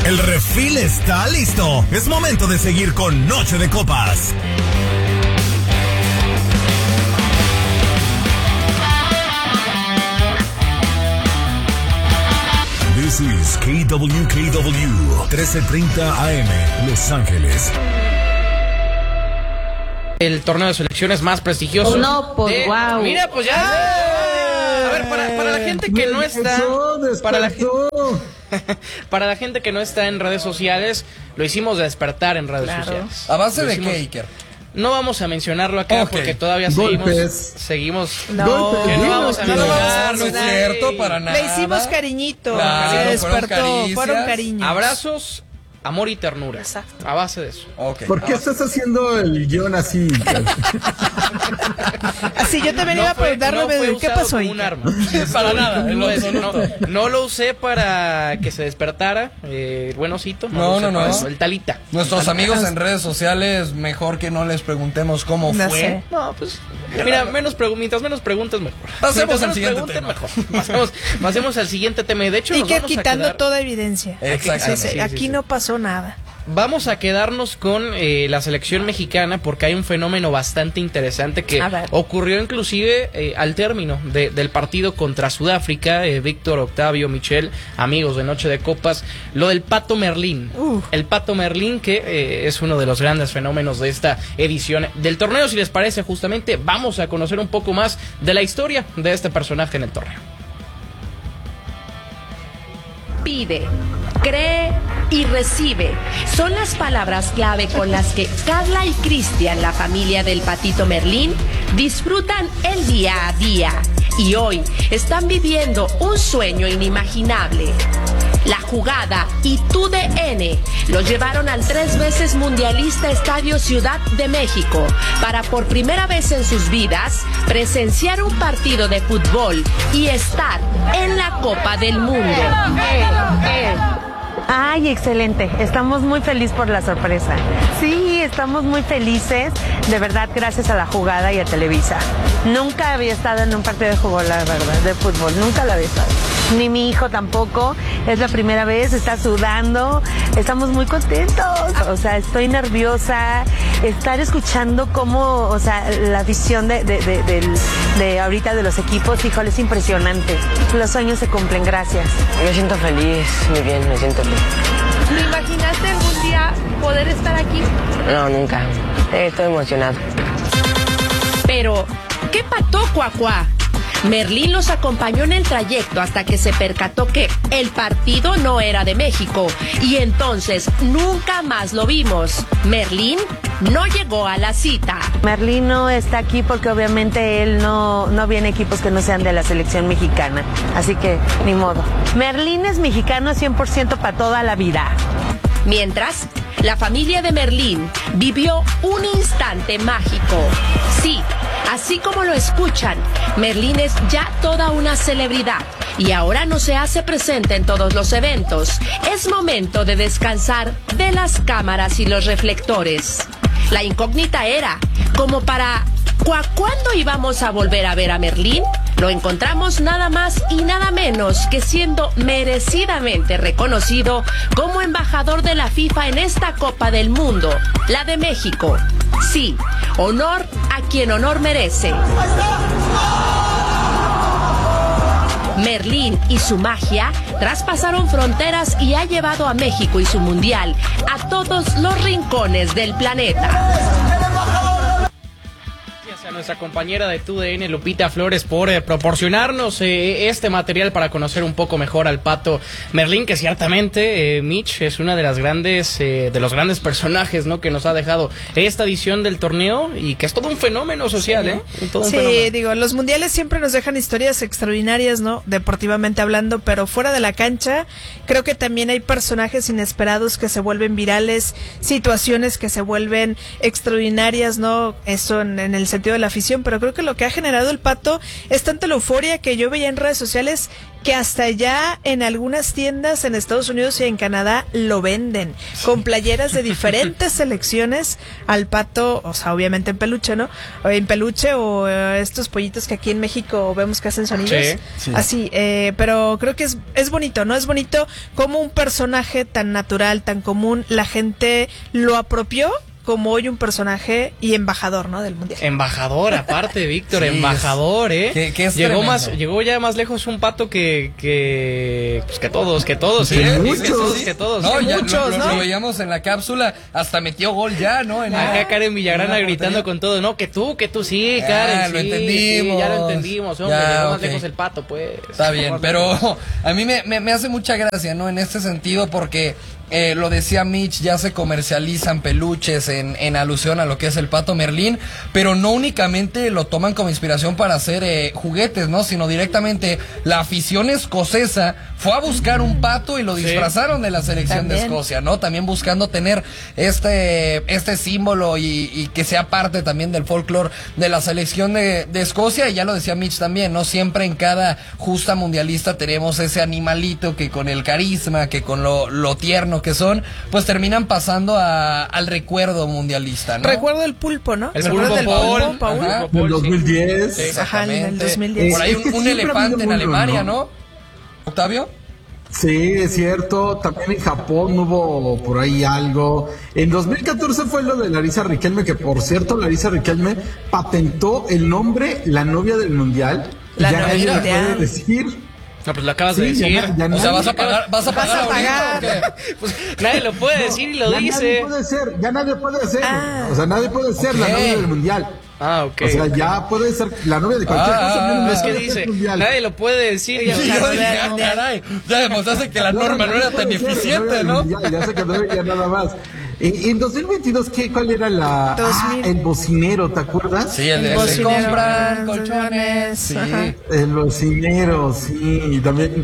El refil está listo. Es momento de seguir con Noche de Copas. This is KWKW 1330 AM, Los Ángeles. El torneo de selecciones más prestigioso. No, pues wow. Mira, pues ya. A ver, para la gente que no está, para la gente que no está en redes sociales, lo hicimos despertar en redes sociales. ¿A base de qué, Iker? No vamos a mencionarlo acá porque todavía seguimos. No, que no vamos a mencionar, no es cierto, para nada. Le hicimos cariñito. Claro, se despertó, fueron cariños. Abrazos, amor y ternura. Exacto. A base de eso. Okay. ¿Por qué estás haciendo el guión así? Así yo también iba a preguntarle, ¿qué pasó ahí? Un arma. Para nada. No lo usé para que se despertara el buen osito. No. El talita. Nuestros amigos en redes sociales, mejor que no les preguntemos cómo fue. Sé. No, pues mira, mientras menos preguntas, mejor. Pasemos al siguiente tema. Mejor. Pasemos al siguiente tema. Y de hecho, y que quitando toda evidencia. Exactamente. Sí. Aquí no pasó nada. Vamos a quedarnos con la selección mexicana porque hay un fenómeno bastante interesante que ocurrió inclusive al término del partido contra Sudáfrica. Víctor, Octavio, Michelle, amigos de Noche de Copas, lo del Pato Merlín. El Pato Merlín, que es uno de los grandes fenómenos de esta edición del torneo. Si les parece, justamente vamos a conocer un poco más de la historia de este personaje en el torneo. Pide, cree y recibe. Son las palabras clave con las que Carla y Cristian, la familia del Patito Merlín, disfrutan el día a día. Y hoy están viviendo un sueño inimaginable. La Jugada y TUDN los llevaron al 3 veces mundialista Estadio Ciudad de México para por primera vez en sus vidas presenciar un partido de fútbol y estar en la Copa del Mundo. Ay, excelente. Estamos muy felices por la sorpresa. Sí, estamos muy felices. De verdad, gracias a La Jugada y a Televisa. Nunca había estado en un partido de fútbol, la verdad, de fútbol. Nunca lo había estado. Ni mi hijo tampoco. Es la primera vez, está sudando. Estamos muy contentos. O sea, estoy nerviosa. Estar escuchando cómo, o sea, la visión de ahorita de los equipos, híjole, es impresionante. Los sueños se cumplen, gracias. Me siento feliz, muy bien, me siento bien. ¿Te imaginaste algún día poder estar aquí? No, nunca. Estoy emocionado. Pero, ¿qué pató, Cuacuá? Merlín los acompañó en el trayecto hasta que se percató que el partido no era de México y entonces nunca más lo vimos. Merlín no llegó a la cita. Merlín no está aquí porque obviamente él no viene a equipos que no sean de la selección mexicana, así que ni modo. Merlín es mexicano 100% para toda la vida. Mientras, la familia de Merlín vivió un instante mágico. Sí, así como lo escuchan, Merlín es ya toda una celebridad y ahora no se hace presente en todos los eventos. Es momento de descansar de las cámaras y los reflectores. La incógnita era, como para ¿cuándo íbamos a volver a ver a Merlín? Lo encontramos nada más y nada menos que siendo merecidamente reconocido como embajador de la FIFA en esta Copa del Mundo, la de México. Sí, honor a quien honor merece. Merlín y su magia traspasaron fronteras y ha llevado a México y su mundial a todos los rincones del planeta. A nuestra compañera de TUDN, Lupita Flores, por proporcionarnos este material para conocer un poco mejor al Pato Merlín, que ciertamente, Mitch, es una de las grandes, de los grandes personajes, ¿no?, que nos ha dejado esta edición del torneo y que es todo un fenómeno social, Todo un fenómeno. Digo, los mundiales siempre nos dejan historias extraordinarias, ¿no?, deportivamente hablando, pero fuera de la cancha, creo que también hay personajes inesperados que se vuelven virales, situaciones que se vuelven extraordinarias, ¿no?, eso en el sentido de de la afición, pero creo que lo que ha generado el Pato es tanto la euforia que yo veía en redes sociales que hasta ya en algunas tiendas en Estados Unidos y en Canadá lo venden, con playeras de diferentes selecciones al Pato, o sea, obviamente en peluche, ¿no? O en peluche o estos pollitos que aquí en México vemos que hacen sonidos. Sí. Así, pero creo que es bonito, ¿no? Es bonito como un personaje tan natural, tan común, la gente lo apropió como hoy un personaje y embajador, ¿no? Del mundial. Embajador, aparte, Víctor, sí, embajador, ¿eh? Que es llegó ya más lejos un Pato que todos, ¿no? No, ya muchos, lo veíamos en la cápsula, hasta metió gol ya, ¿no? Acá Karen Villagrana gritando con todo, ¿no? Que tú sí, Karen, lo entendimos. Sí, ya lo entendimos, hombre, llegó más lejos el Pato, pues. Está bien, pero a mí me hace mucha gracia, ¿no? En este sentido, porque lo decía Mitch, ya se comercializan peluches en alusión a lo que es el Pato Merlín, pero no únicamente lo toman como inspiración para hacer juguetes, ¿no? Sino directamente la afición escocesa fue a buscar un pato y lo disfrazaron de la selección de Escocia, ¿no? También buscando tener este símbolo y que sea parte también del folclore de la selección de Escocia, y ya lo decía Mitch también, ¿no? Siempre en cada justa mundialista tenemos ese animalito que con el carisma, que con lo tierno que son, pues terminan pasando al recuerdo mundialista, ¿no? Recuerdo el pulpo, ¿no? El pulpo Paul, Paul. Del 2010. Sí, exactamente. Ajá, en el 2010. Por ahí un elefante en Alemania, ¿no? ¿Octavio? Sí, es cierto. También en Japón hubo por ahí algo. En 2014 fue lo de Larissa Riquelme, que por cierto, Larissa Riquelme patentó el nombre La Novia del Mundial. La ya novia nadie del puede decir. No, pues lo acabas de decir. Ya O sea, ¿vas a pagar ahorita? Pues nadie lo puede decir y lo dice. Nadie puede ser, ya nadie puede ser. O sea, nadie puede ser la novia del Mundial. Ah, ok. O sea, ya puede ser la novia de cualquier cosa. Es que dice, nadie lo puede decir. Y yo dije, caray, ya demostraste que la norma no era tan eficiente, ¿no? Ya se quedó ya nada más. En 2022, ¿cuál era el bocinero, te acuerdas? Sí, el de se compran colchones. Sí. El bocinero, sí. Y también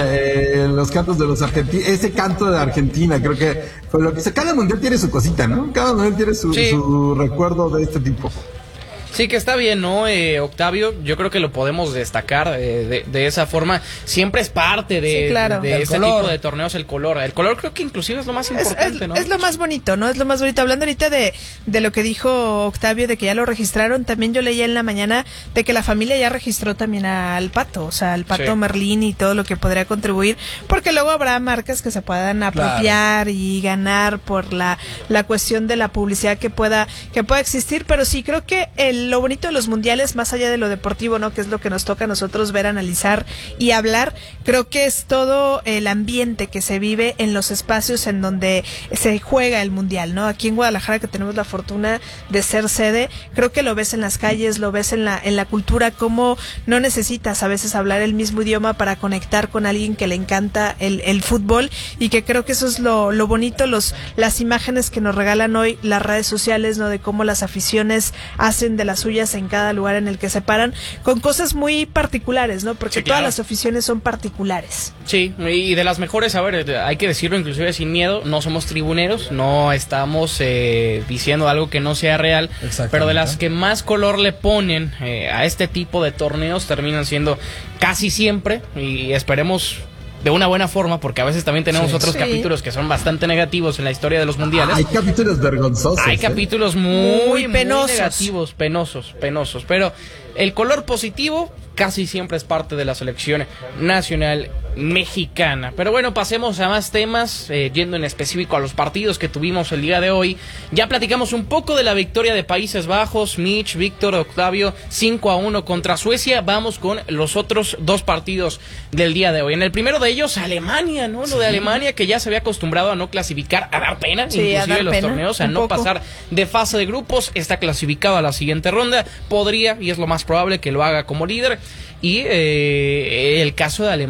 los cantos de los argentinos. Ese canto de Argentina, creo que fue lo que hizo. Cada mundial tiene su cosita, ¿no? Cada mundial tiene su recuerdo de este tipo. Sí, que está bien, ¿no, Octavio? Yo creo que lo podemos destacar de esa forma. Siempre es parte de este tipo de torneos el color. El color creo que inclusive es lo más importante, ¿no? Es lo más bonito, ¿no? Es lo más bonito. Hablando ahorita de lo que dijo Octavio, de que ya lo registraron, también yo leía en la mañana de que la familia ya registró también al Pato, o sea, al Pato Merlín y todo lo que podría contribuir, porque luego habrá marcas que se puedan apropiar y ganar por la cuestión de la publicidad que pueda existir, pero sí creo que lo bonito de los mundiales, más allá de lo deportivo, ¿no? Que es lo que nos toca a nosotros ver, analizar y hablar, creo que es todo el ambiente que se vive en los espacios en donde se juega el mundial, ¿no? Aquí en Guadalajara, que tenemos la fortuna de ser sede, creo que lo ves en las calles, lo ves en la cultura, cómo no necesitas a veces hablar el mismo idioma para conectar con alguien que le encanta el fútbol, y que creo que eso es lo bonito, las imágenes que nos regalan hoy las redes sociales, ¿no? De cómo las aficiones hacen de las suyas en cada lugar en el que se paran, con cosas muy particulares, ¿no? Porque todas las aficiones son particulares. Sí, y de las mejores, a ver, hay que decirlo inclusive sin miedo, no somos tribuneros, no estamos diciendo algo que no sea real, pero de las que más color le ponen a este tipo de torneos terminan siendo casi siempre, y esperemos de una buena forma, porque a veces también tenemos otros capítulos que son bastante negativos en la historia de los mundiales. Hay capítulos vergonzosos. Hay capítulos muy penosos. Muy negativos, penosos, pero el color positivo casi siempre es parte de la selección nacional mexicana. Pero bueno, pasemos a más temas, yendo en específico a los partidos que tuvimos el día de hoy. Ya platicamos un poco de la victoria de Países Bajos, Mitch, Víctor, Octavio, 5-1 contra Suecia. Vamos con los otros dos partidos del día de hoy. En el primero de ellos, Alemania, ¿no? Lo de Alemania, que ya se había acostumbrado a no clasificar, a dar pena, inclusive en los torneos, a no pasar de fase de grupos. Está clasificado a la siguiente ronda. Podría, y es lo más probable, que lo haga como líder. Y el caso de Alemania, que le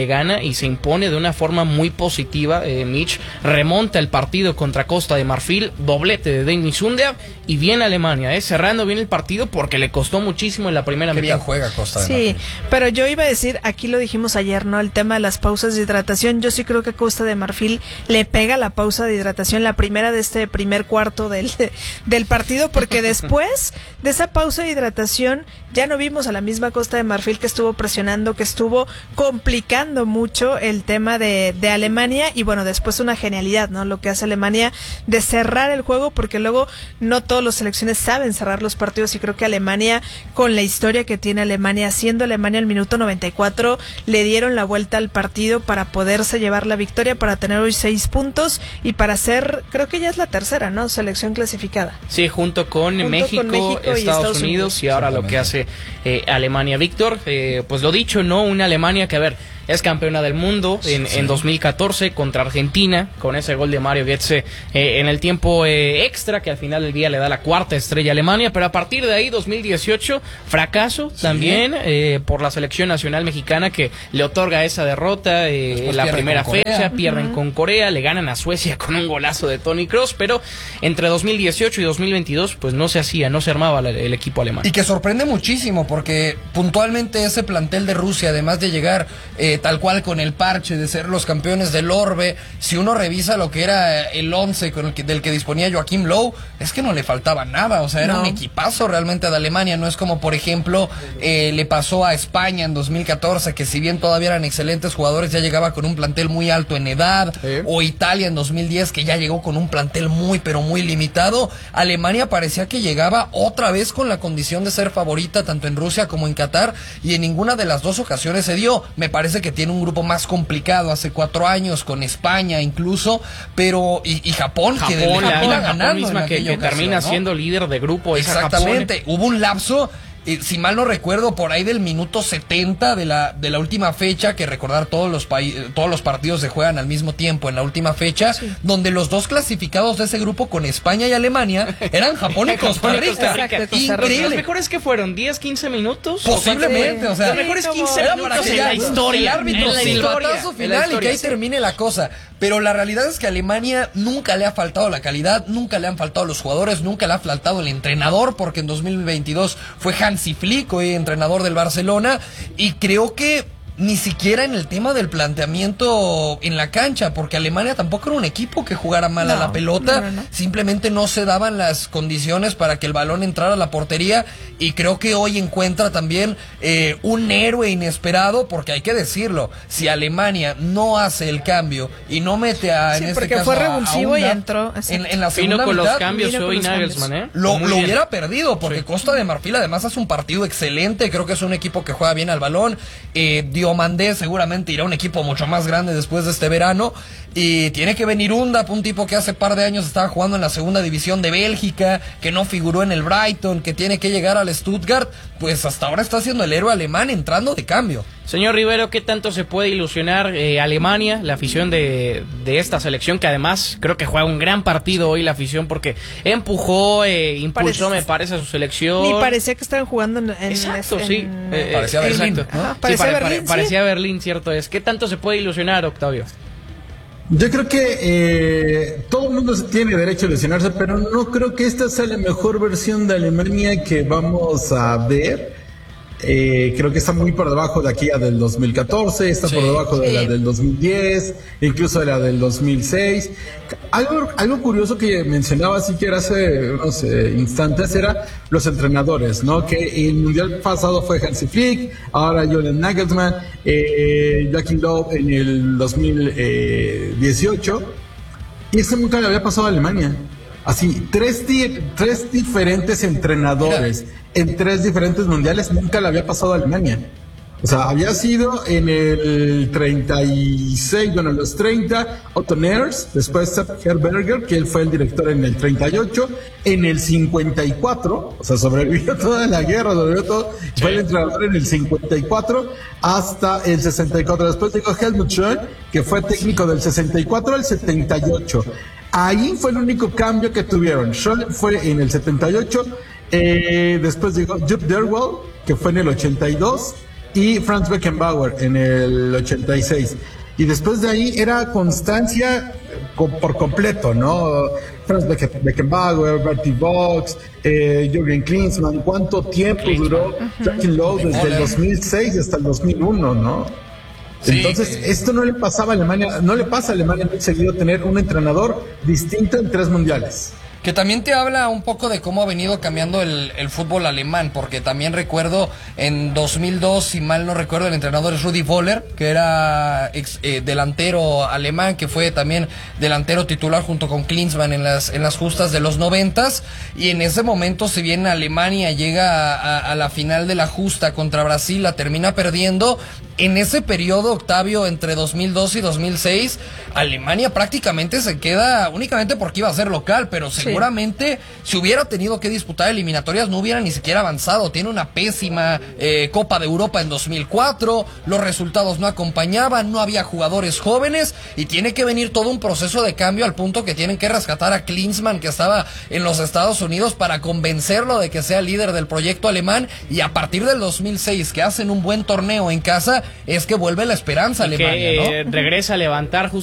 le gana y se impone de una forma muy positiva. Mitch remonta el partido contra Costa de Marfil, doblete de Dennis Undav y viene Alemania, cerrando bien el partido porque le costó muchísimo en la primera mitad. Qué bien juega Costa de Marfil. Sí, pero yo iba a decir, aquí lo dijimos ayer, ¿no? El tema de las pausas de hidratación. Yo sí creo que Costa de Marfil le pega la pausa de hidratación, la primera de este primer cuarto del partido, porque después de esa pausa de hidratación ya no vimos a la misma Costa de Marfil, que estuvo presionando, que estuvo complicando mucho el tema de Alemania. Y bueno, después una genialidad, ¿no? Lo que hace Alemania de cerrar el juego, porque luego no todas las selecciones saben cerrar los partidos, y creo que Alemania, con la historia que tiene Alemania, siendo Alemania al minuto 94, le dieron la vuelta al partido para poderse llevar la victoria, para tener hoy 6 puntos y para ser, creo que ya es la tercera, ¿no? Selección clasificada. Sí, junto con México, Estados Unidos y ahora lo que hace Alemania. Víctor, pues lo dicho, ¿no? Una Alemania que, a ver, es campeona del mundo en 2014 contra Argentina, con ese gol de Mario Götze en el tiempo extra, que al final del día le da la cuarta estrella a Alemania. Pero a partir de ahí, 2018, fracaso también por la selección nacional mexicana, que le otorga esa derrota en la primera fecha. Pierden con Corea, le ganan a Suecia con un golazo de Toni Kroos, pero entre 2018 y 2022 pues no se armaba el equipo alemán. Y que sorprende muchísimo, porque puntualmente ese plantel de Rusia, además de llegar tal cual con el parche de ser los campeones del orbe, si uno revisa lo que era el 11 del que disponía Joachim Löw, es que no le faltaba nada. O sea, era un equipazo realmente de Alemania. No es como, por ejemplo, le pasó a España en 2014, que si bien todavía eran excelentes jugadores, ya llegaba con un plantel muy alto en edad, o Italia en 2010, que ya llegó con un plantel muy, pero muy limitado. Alemania parecía que llegaba otra vez con la condición de ser favorita, tanto en Rusia como en Qatar, y en ninguna de las dos ocasiones se dio. Me parece que tiene un grupo más complicado hace 4 años, con España incluso, pero y Japón, que termina ganando misma que termina, ¿no?, siendo líder de grupo. Exactamente. Hubo un lapso, si mal no recuerdo, por ahí del minuto 70 de la última fecha, que recordar todos los partidos se juegan al mismo tiempo en la última fecha, donde los dos clasificados de ese grupo con España y Alemania eran Japón y Costa Rica. Increíble. Los mejores que fueron 10-15 minutos. Posiblemente, o sea, los mejores 15 minutos en la historia. El árbitro silbatazo final y que ahí termine la cosa. Pero la realidad es que a Alemania nunca le ha faltado la calidad, nunca le han faltado los jugadores, nunca le ha faltado el entrenador, porque en 2022 fue Hansi Flick, hoy entrenador del Barcelona, y creo que ni siquiera en el tema del planteamiento en la cancha, porque Alemania tampoco era un equipo que jugara mal a la pelota, simplemente no se daban las condiciones para que el balón entrara a la portería, y creo que hoy encuentra también un héroe inesperado, porque hay que decirlo, si Alemania no hace el cambio y no mete en este caso fue revulsivo y entró en la segunda con mitad, los cambios hoy Nagelsmann, lo hubiera perdido, porque Costa de Marfil además hace un partido excelente, creo que es un equipo que juega bien al balón. Diomandé seguramente irá a un equipo mucho más grande después de este verano, y tiene que venir Undav, un tipo que hace par de años estaba jugando en la segunda división de Bélgica, que no figuró en el Brighton, que tiene que llegar al Stuttgart, pues hasta ahora está siendo el héroe alemán entrando de cambio. Señor Rivero, ¿qué tanto se puede ilusionar Alemania, la afición de esta selección, que además creo que juega un gran partido hoy la afición, porque impulsó, me parece, a su selección? Ni parecía que estaban jugando en exacto, sí. Parecía Berlín, ¿no? Parecía Berlín, cierto es. ¿Qué tanto se puede ilusionar, Octavio? Yo creo que todo el mundo tiene derecho a ilusionarse, pero no creo que esta sea la mejor versión de Alemania que vamos a ver. Creo que está muy por debajo de aquella del 2014, está por debajo de la del 2010, incluso de la del 2006. Algo curioso que mencionaba así que era hace unos instantes era los entrenadores, ¿no? Que el mundial pasado fue Hansi Flick, ahora Julian Nagelsmann, Joachim Löw en el 2018, y eso nunca le había pasado a Alemania. Así, tres diferentes entrenadores en 3 diferentes mundiales, nunca le había pasado a Alemania. O sea, había sido en el 36, bueno, en los 30, Otto Neers, después Sepp Herberger, que él fue el director en el 38, en el 54, o sea, sobrevivió toda la guerra, sobrevivió todo, fue el entrenador en el 54 hasta el 64. Después llegó Helmut Schön, que fue técnico del 64 al 78. Ahí fue el único cambio que tuvieron. Schön fue en el 78, después llegó Jupp Derwall, que fue en el 82, y Franz Beckenbauer en el 86. Y después de ahí era constancia por completo, ¿no? Franz Beckenbauer, Bertie Vogts, Jürgen Klinsmann. ¿Cuánto tiempo duró Joachim Löw desde el 2006 hasta el 2001, no? Sí. Entonces, esto no le pasaba a Alemania, no le pasa a Alemania muy seguido tener un entrenador distinto en 3 mundiales. Que también te habla un poco de cómo ha venido cambiando el fútbol alemán, porque también recuerdo en 2002, si mal no recuerdo, el entrenador es Rudi Völler, que era delantero alemán, que fue también delantero titular junto con Klinsmann en las justas de los 90s, y en ese momento, si bien Alemania llega a la final de la justa contra Brasil, la termina perdiendo. En ese periodo, Octavio, entre 2002 y 2006, Alemania prácticamente se queda únicamente porque iba a ser local, pero seguramente si hubiera tenido que disputar eliminatorias no hubiera ni siquiera avanzado. Tiene una pésima Copa de Europa en 2004, los resultados no acompañaban, no había jugadores jóvenes y tiene que venir todo un proceso de cambio al punto que tienen que rescatar a Klinsmann, que estaba en los Estados Unidos, para convencerlo de que sea líder del proyecto alemán, y a partir del 2006, que hacen un buen torneo en casa, es que vuelve la esperanza Alemania, que ¿no? regresa a levantar